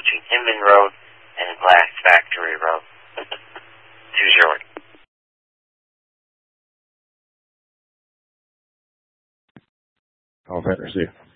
between Inman Road and Glass Factory Road. Too short. Auf Wiedersehen.